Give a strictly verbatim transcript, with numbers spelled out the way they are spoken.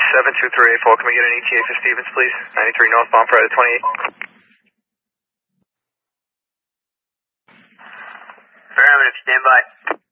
seven two three eight four, can we get an E T A for Stevens, please? ninety-three northbound, Friday twenty-eight. Affirmative, stand by.